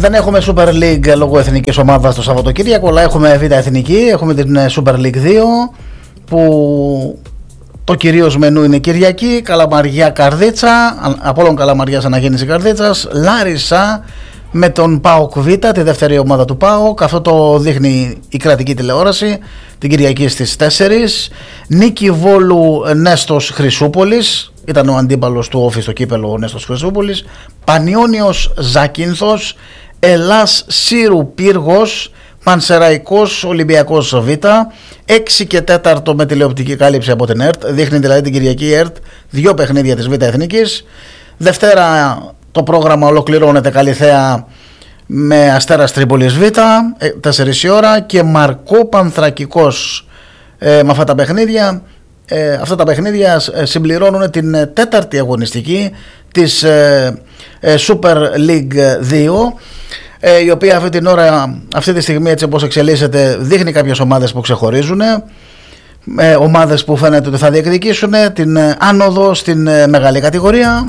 Δεν έχουμε Super League λόγω εθνικής ομάδας το Σαββατοκύριακο, αλλά έχουμε Β' Εθνική, έχουμε την Super League 2 που το κυρίως μενού είναι Κυριακή, Καλαμαριά Καρδίτσα, Απόλλων Καλαμαριάς Αναγέννηση Καρδίτσας, Λάρισα με τον ΠΑΟΚ Β, τη δεύτερη ομάδα του ΠΑΟΚ. Αυτό το δείχνει η κρατική τηλεόραση την Κυριακή στις 4. Νίκη Βόλου Νέστος Χρυσούπολης, ήταν ο αντίπαλος του Όφη στο κύπελο ο Νέστος Χρυσούπολης. Πανιόνιος Ζακίνθος, Ελλάς Σύρου Πύργος, Πανσεραϊκός Ολυμπιακός Β, 6 και 4 με τηλεοπτική κάλυψη από την ΕΡΤ. Δείχνει δηλαδή την Κυριακή ΕΡΤ 2 παιχνίδια της Β' Εθνικής. Δευτέρα το πρόγραμμα ολοκληρώνεται καλυθέα με Αστέρας Τρίπολης Β, 4 η ώρα, και Μαρκό Πανθρακικός με αυτά τα παιχνίδια. Αυτά τα παιχνίδια συμπληρώνουν την τέταρτη αγωνιστική της Super League 2, η οποία αυτή την ώρα, αυτή τη στιγμή, έτσι όπως εξελίσσεται, δείχνει κάποιες ομάδες που ξεχωρίζουν, ομάδες που φαίνεται ότι θα διεκδικήσουν την άνοδο στην μεγάλη κατηγορία.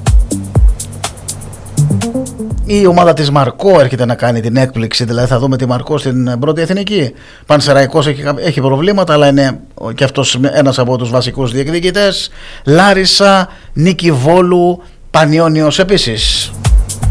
Η ομάδα της Μαρκό έρχεται να κάνει την έκπληξη, δηλαδή θα δούμε τη Μαρκό στην πρώτη εθνική. Πανσεραϊκός έχει προβλήματα, αλλά είναι και αυτός ένας από τους βασικούς διεκδικητές. Λάρισα, Νίκη Βόλου, Πανιόνιος επίσης.